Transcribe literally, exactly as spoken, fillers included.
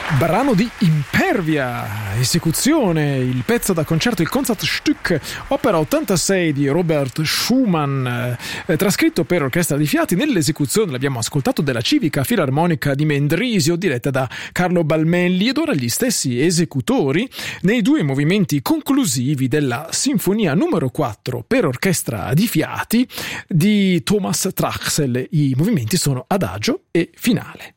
Brano di Impervia, esecuzione, il pezzo da concerto, il Concertstück, opera ottantasei di Robert Schumann, eh, trascritto per orchestra di fiati. Nell'esecuzione l'abbiamo ascoltato della Civica Filarmonica di Mendrisio, diretta da Carlo Balmelli, ed ora gli stessi esecutori nei due movimenti conclusivi della Sinfonia numero quattro per orchestra di fiati di Thomas Traxel. I movimenti sono Adagio e Finale.